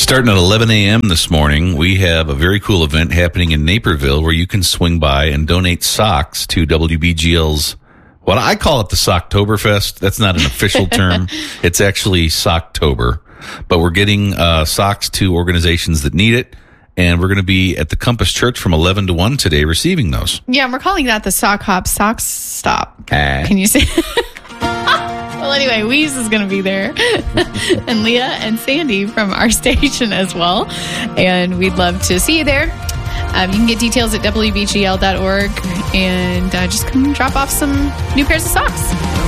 Starting at 11 a.m. this morning, we have a very cool event happening in Naperville where you can swing by and donate socks to WBGL's, what I call it, the Socktoberfest. That's not an official term. It's actually Socktober. But we're getting socks to organizations that need it. And we're going to be at the Compass Church from 11 to 1 today receiving those. Yeah, we're calling that the Sock Hop Sock Stop. Can you say? Well, anyway, Weeze is going to be there. And Leah and Sandy from our station as well. And we'd love to see you there. You can get details at WBGL.org and just come drop off some new pairs of socks.